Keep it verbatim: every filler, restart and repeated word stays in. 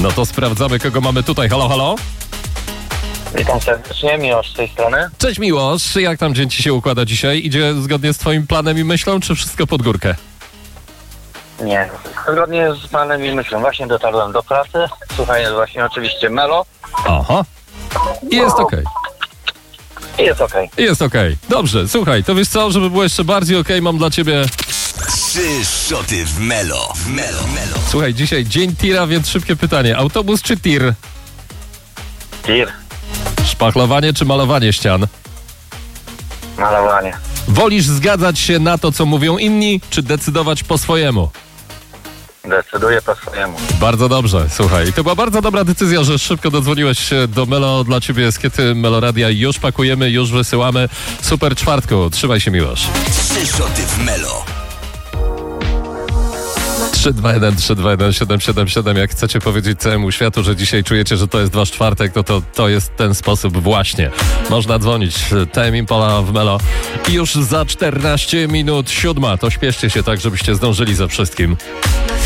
No to sprawdzamy, kogo mamy tutaj. Halo, halo? Witam serdecznie, Miłosz z tej strony. Cześć Miłosz, jak tam dzień ci się układa dzisiaj? Idzie zgodnie z twoim planem i myślą, czy wszystko pod górkę? Nie, zgodnie z panem i myślą. Właśnie dotarłem do pracy. Słuchaj, jest właśnie oczywiście Melo. Aha. I jest okej. I jest okej. I jest okej. Dobrze, słuchaj, to wiesz co, żeby było jeszcze bardziej okej, mam dla ciebie... Trzy szoty w Melo. W Melo. Melo. Słuchaj, dzisiaj dzień tira, więc szybkie pytanie. Autobus czy tir? Tir. Szpachlowanie czy malowanie ścian? Malowanie. Wolisz zgadzać się na to, co mówią inni, czy decydować po swojemu? Decyduję po swojemu. Bardzo dobrze, słuchaj. To była bardzo dobra decyzja, że szybko dodzwoniłeś się do Melo. Dla ciebie skiety Meloradia już pakujemy, już wysyłamy. Super czwartku, trzymaj się Miłosz. Trzy szoty w Melo. trzy dwa jeden trzy dwa jeden siedem siedem siedem. Jak chcecie powiedzieć całemu światu, że dzisiaj czujecie, że to jest wasz czwartek, no to to jest ten sposób właśnie. Można dzwonić. Tame Impala w Melo. I już za czternaście minut siódma. To śpieszcie się tak, żebyście zdążyli ze wszystkim.